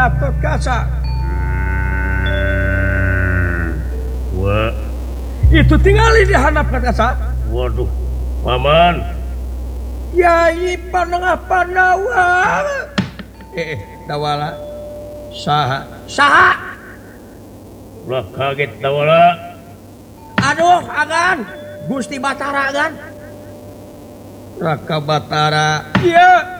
Gatot Kaca. Wah, Itu tinggali di handap Kaca. waduh, paman. Yai Panengah Pandawa. Dawala. Saha. Ulah kaget Dawala. Aduh, Agan. Gusti Batara, Agan. Raka Batara. Iya.